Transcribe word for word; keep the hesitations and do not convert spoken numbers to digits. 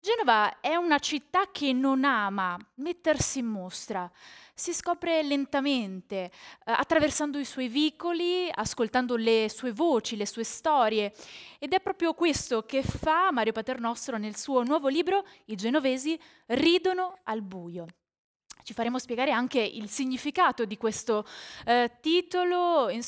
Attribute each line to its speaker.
Speaker 1: Genova è una città che non ama mettersi in mostra, si scopre lentamente, eh, attraversando i suoi vicoli, ascoltando le sue voci, le sue storie. Ed è proprio questo che fa Mario Paternostro nel suo nuovo libro I genovesi ridono al buio. Ci faremo spiegare anche il significato di questo eh, titolo,